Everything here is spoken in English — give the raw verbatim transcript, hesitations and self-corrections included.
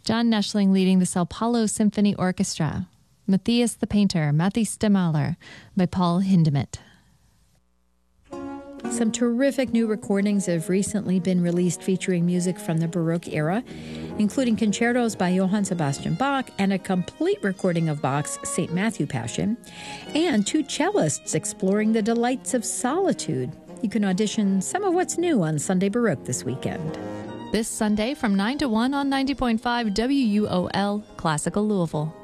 John Neschling leading the Sao Paulo Symphony Orchestra. Matthias the Painter, Mathis de Mahler, by Paul Hindemith. Some terrific new recordings have recently been released featuring music from the Baroque era, including concertos by Johann Sebastian Bach and a complete recording of Bach's Saint Matthew Passion, and two cellists exploring the delights of solitude. You can audition some of what's new on Sunday Baroque this weekend. This Sunday from nine to one on ninety point five W U O L, Classical Louisville.